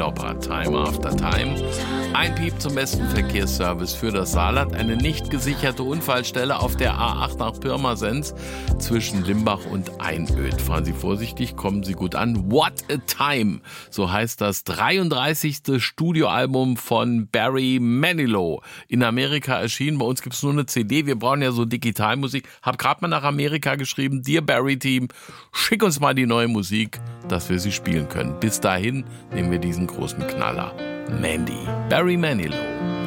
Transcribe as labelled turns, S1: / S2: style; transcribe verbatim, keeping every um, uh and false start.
S1: Staubrad, Time After Time. Ein Piep zum besten Verkehrsservice für das Saarland. Eine nicht gesicherte Unfallstelle auf der A acht nach Pirmasens zwischen Limbach und Einöd. Fahren Sie vorsichtig, kommen Sie gut an. What a Time, so heißt das dreiunddreißigste Studioalbum von Barry Manilow. In Amerika erschienen, bei uns gibt es nur eine C D. Wir brauchen ja so Digitalmusik. Hab gerade mal nach Amerika geschrieben. Dear Barry Team, schick uns mal die neue Musik, dass wir sie spielen können. Bis dahin nehmen wir diesen großen Knaller. Mandy, Barry Manilow.